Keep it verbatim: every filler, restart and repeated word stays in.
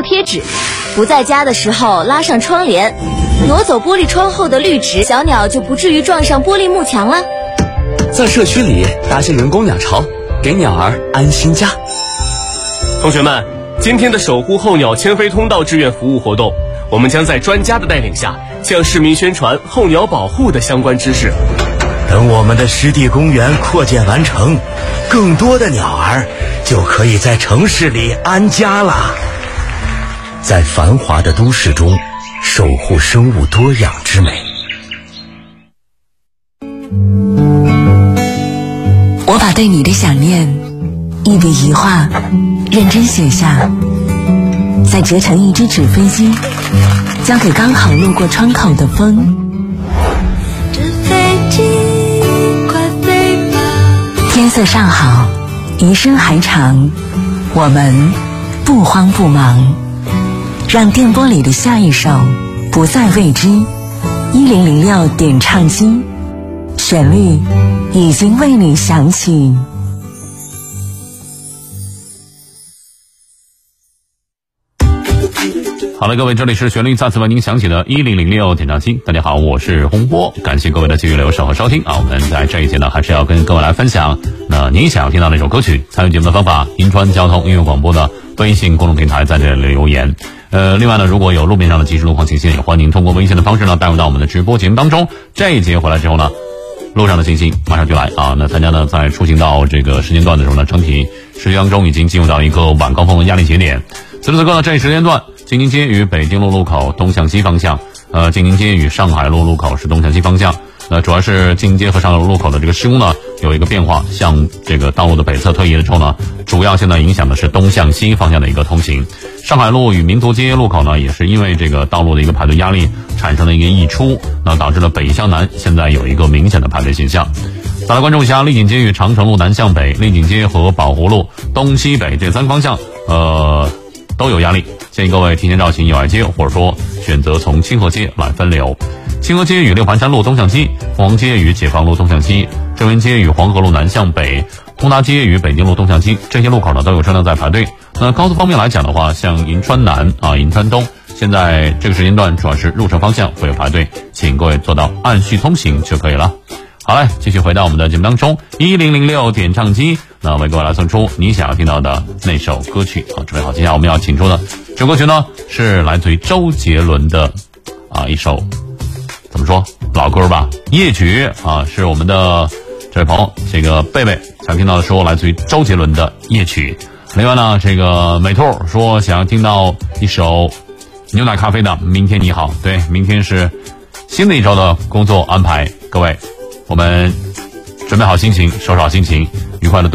贴纸，不在家的时候拉上窗帘，挪走玻璃窗后的绿植，小鸟就不至于撞上玻璃幕墙了。 在社区里搭些人工鸟巢，给鸟儿安心家。 同学们，今天的守护候鸟迁飞通道志愿服务活动，我们将在专家的带领下，向市民宣传候鸟保护的相关知识。 等我们的湿地公园扩建完成，更多的鸟儿就可以在城市里安家了。在繁华的都市中，守护生物多样之美。 我把对你的想念一笔一画认真写下，再折成一支纸飞机，交给刚好路过窗口的风。 这飞机快飞吧， 天色尚好，余生还长，我们不慌不忙，让电波里的下一首不再未知。一零零六点唱机，旋律已经为你响起。 好了，各位，这里是旋律再次为您响起的一零零六点唱机。大家好，我是洪波，感谢各位的继续留守和收听啊。我们在这一节呢，还是要跟各位来分享，那您想要听到哪首歌曲？参与节目的方法，银川交通音乐广播的微信公众平台在这里留言。呃，另外呢，如果有路面上的即时路况信息，也欢迎通过微信的方式呢带入到我们的直播节目当中。这一节回来之后呢，路上的信息马上就来啊！那大家呢在出行到这个时间段的时候呢，整体时间当中已经进入到一个晚高峰的压力节点。此时此刻呢，这一时间段，京宁街与北京路路口东向西方向，呃，京宁街与上海路路口是东向西方向。那主要是京宁街和上海路路口的这个施工呢有一个变化，向这个道路的北侧推移的时候呢，主要现在影响的是东向西方向的一个通行。上海路与民族街路口呢，也是因为这个道路的一个排队压力产生了一个溢出，那导致了北向南现在有一个明显的排队现象。再来关注一下丽景街与长城路南向北、丽景街和宝湖路东西北这三个方向，呃，都有压力，建议各位提前绕行友爱街，或者说选择从清河街来分流。清河街与六盘山路东向西，凤凰街与解放路东向西，正源街与黄河路南向北，通达街与北京路东向西，这些路口呢都有车辆在排队。那高速方面来讲的话，像银川南啊、银川东，现在这个时间段主要是入城方向会有排队，请各位做到按序通行就可以了。好嘞，继续回到我们的节目当中，一零零六点唱机，那为各位来送出你想要听到的那首歌曲啊，准备好，接下来我们要请出的这首歌曲呢，是来自于周杰伦的啊一首怎么说老歌吧，夜曲啊，是我们的这位朋友这个贝贝想听到的说来自于周杰伦的夜曲。另外呢，这个美兔说想要听到一首牛奶咖啡的明天你好。对，明天是新的一周的工作安排，各位我们准备好心情，收拾好心情，愉快的